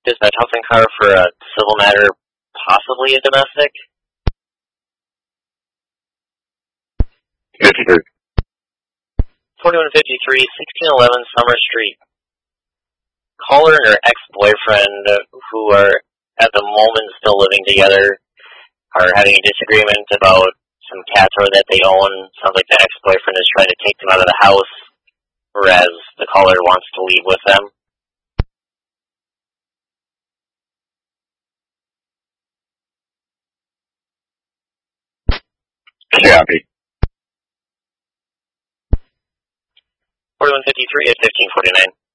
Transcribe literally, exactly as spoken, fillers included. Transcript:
Dispatch Hudson car for a civil matter, possibly a domestic. fifty-three. forty-one fifty-three, sixteen eleven Summer Street. Caller and her ex-boyfriend, who are at the moment still living together, are having a disagreement about some cat toy that they own. Sounds like the ex-boyfriend is trying to take them out of the house, whereas the caller wants to leave with them. Copy. forty-one fifty-three at fifteen forty-nine.